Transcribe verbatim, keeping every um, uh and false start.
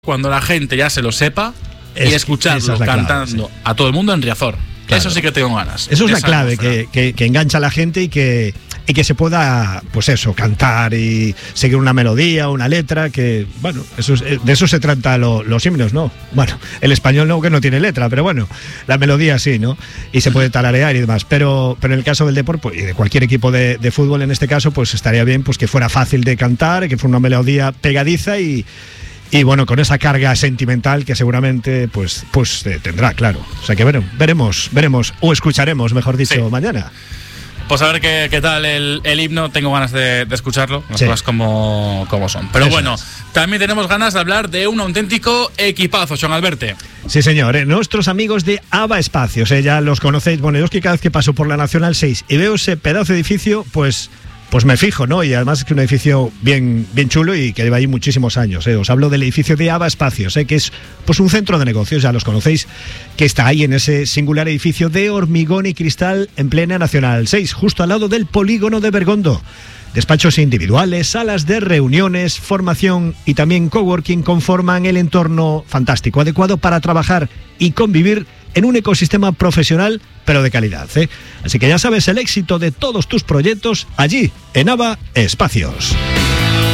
cuando la gente ya se lo sepa es, y escucharlo cantando clave, sí. a todo el mundo en Riazor. Claro. Eso sí que tengo ganas. Eso es la clave, que, que, que engancha a la gente y que, y que se pueda, pues eso, cantar y seguir una melodía, una letra, que, bueno, eso es, de eso se trata lo, los himnos, ¿no? Bueno, el español no, que no tiene letra, pero bueno, la melodía sí, ¿no? Y se puede tararear y demás. Pero, pero en el caso del deporte, pues, y de cualquier equipo de, de fútbol en este caso, pues estaría bien pues que fuera fácil de cantar, que fuera una melodía pegadiza y... Y bueno, con esa carga sentimental que seguramente pues, pues eh, tendrá, claro. O sea que bueno, veremos, veremos, o escucharemos, mejor dicho, sí. mañana. Pues a ver qué, qué tal el, el himno, tengo ganas de, de escucharlo, las sí. cosas como, como son. Pero Eso bueno, es. también tenemos ganas de hablar de un auténtico equipazo, Joan Alberto. Sí, señor, eh, nuestros amigos de ABA Espacios, eh, ya los conocéis. Bueno, yo es que cada vez que paso por la Nacional seis y veo ese pedazo de edificio, pues... Pues me fijo, ¿no? Y además es que un edificio bien, bien chulo y que lleva ahí muchísimos años, ¿eh? Os hablo del edificio de ABA Espacios, ¿eh? Que es pues un centro de negocios, ya los conocéis, que está ahí en ese singular edificio de hormigón y cristal en plena Nacional seis, justo al lado del polígono de Bergondo. Despachos individuales, salas de reuniones, formación y también coworking conforman el entorno fantástico, adecuado para trabajar y convivir en un ecosistema profesional, pero de calidad, ¿eh? Así que ya sabes, el éxito de todos tus proyectos allí, en ABA Espacios.